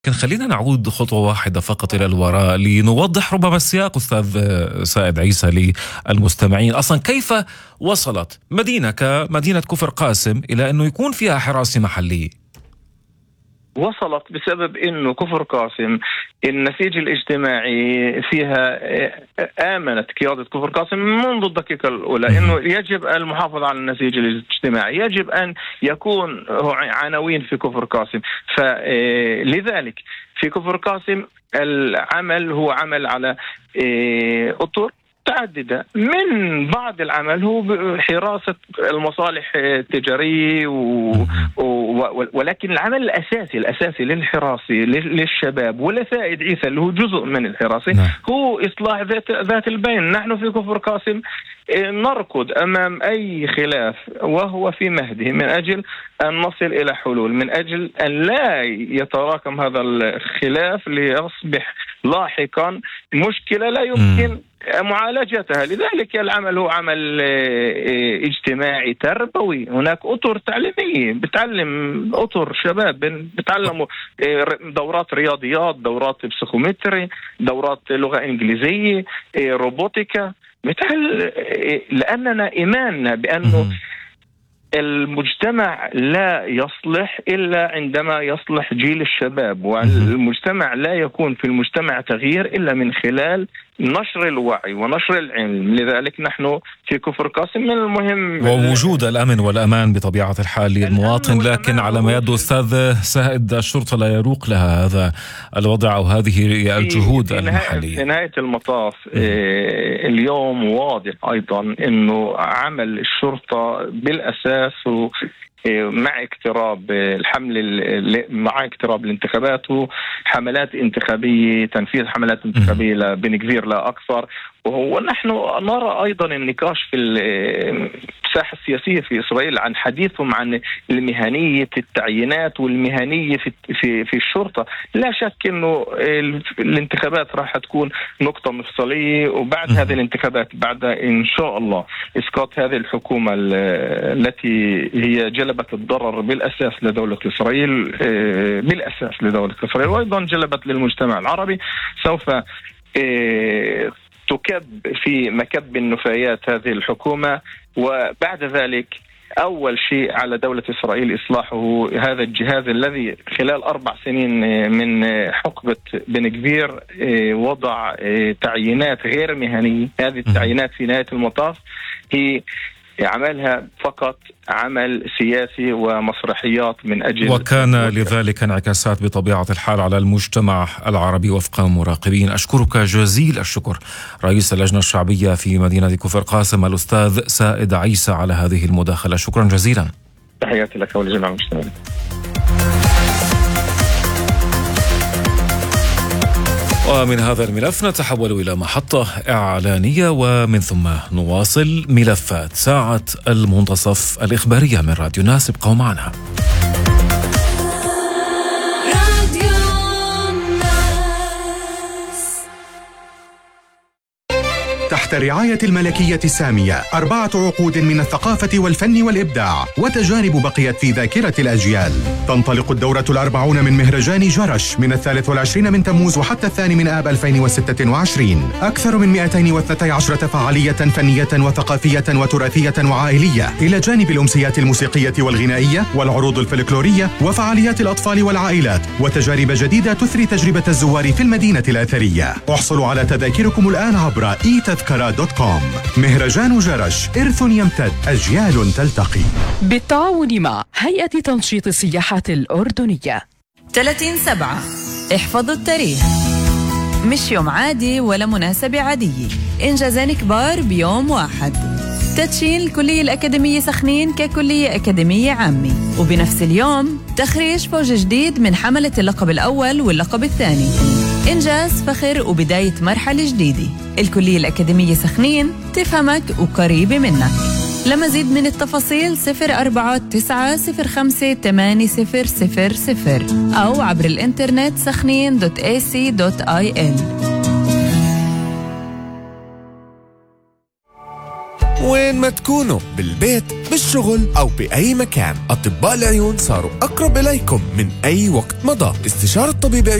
لكن خلينا نعود خطوة واحدة فقط إلى الوراء لنوضح ربما السياق أستاذ سائد عيسى للمستمعين. أصلا كيف وصلت مدينة كمدينة كفر قاسم إلى أنه يكون فيها حراسة محلية؟ وصلت بسبب أنه كفر قاسم النسيج الاجتماعي فيها آمنت قيادة كفر قاسم منذ الدقيقة الأولى أنه يجب المحافظة على النسيج الاجتماعي، يجب أن يكون عناوين في كفر قاسم. فلذلك في كفر قاسم العمل هو عمل على أطر متعددة. من بعض العمل هو حراسة المصالح التجارية ولكن العمل الأساسي للحراسة للشباب ولسائد عيسى اللي هو جزء من الحراسة هو إصلاح ذات البين. نحن في كفر قاسم نركض أمام أي خلاف وهو في مهده من أجل أن نصل إلى حلول، من أجل أن لا يتراكم هذا الخلاف ليصبح لاحقا مشكلة لا يمكن معالجتها. لذلك العمل هو عمل اجتماعي تربوي. هناك أطر تعليمية بتعلم أطر شباب بتعلموا دورات رياضيات، دورات بسيكومتري، دورات لغة إنجليزية، روبوتيكا، مثل لأننا إيماننا بأنه المجتمع لا يصلح إلا عندما يصلح جيل الشباب، والمجتمع لا يكون في المجتمع تغيير إلا من خلال نشر الوعي ونشر العلم. لذلك نحن في كفر قاسم من المهم ووجود الأمن والأمان بطبيعة الحال للمواطن، لكن على ما يبدو أستاذ سائد الشرطة لا يروق لها هذا الوضع أو هذه الجهود المحلية. في نهاية المطاف اليوم واضح أيضا أنه عمل الشرطة بالأساس مع اقتراب الحمل، مع اقتراب الانتخابات وحملات انتخابية، تنفيذ حملات انتخابية لبن كفير لا أكثر. ونحن نرى أيضا النقاش في الساحة السياسية في إسرائيل عن حديثهم عن المهنية التعيينات والمهنية في الشرطة. لا شك أنه الانتخابات راح تكون نقطة مفصلية، وبعد هذه الانتخابات بعد إن شاء الله إسقاط هذه الحكومة التي هي جلبت الضرر بالأساس لدولة إسرائيل، وأيضا جلبت للمجتمع العربي، سوف تكب في مكب النفايات هذه الحكومة. وبعد ذلك أول شيء على دولة إسرائيل إصلاحه هذا الجهاز الذي خلال 4 سنين من حقبة بن كفير وضع تعيينات غير مهنية. هذه التعيينات في نهاية المطاف هي عملها فقط عمل سياسي ومسرحيات من أجل، وكان لذلك انعكاسات بطبيعة الحال على المجتمع العربي وفق مراقبين. أشكرك جزيل الشكر رئيس اللجنة الشعبية في مدينة كفر قاسم الأستاذ سائد عيسى على هذه المداخلة. شكرا جزيلا. تحياتي لك ولجميع المستمعين. ومن هذا الملف نتحول إلى محطة إعلانية ومن ثم نواصل ملفات ساعة المنتصف الإخبارية من راديو ناس. ابقوا معنا. تحت رعاية الملكية السامية 4 عقود من الثقافة والفن والإبداع وتجارب بقيت في ذاكرة الأجيال. تنطلق الدورة 40 من مهرجان جرش من 23 من تموز وحتى 2 من آب 2026. أكثر من 212 فعالية فنية وثقافية وتراثية وعائلية، إلى جانب الأمسيات الموسيقية والغنائية والعروض الفلكلورية وفعاليات الأطفال والعائلات وتجارب جديدة تثري تجربة الزوار في المدينة الأثرية. احصلوا على تذاكركم الآن عبر تذكرة.com. مهرجان جرش، إرث يمتد، أجيال تلتقي. بالتعاون مع هيئة تنشيط السياحة الأردنية. 30/7 احفظوا التاريخ، مش يوم عادي ولا مناسبة عادية، إنجازين كبار بيوم واحد. تدشين الكلية الأكاديمية سخنين ككلية أكاديمية عامة، وبنفس اليوم تخريج فوج جديد من حملة اللقب الأول واللقب الثاني. إنجاز فخر وبداية مرحلة جديدة. الكلية الأكاديمية سخنين تفهمك وقريبة منك. لمزيد من التفاصيل 04995080000 أو عبر الإنترنت سخنين.ac.il. وين ما تكونوا، بالبيت، بالشغل أو بأي مكان. أطباء العيون صاروا أقرب إليكم من أي وقت مضى. استشارة طبيب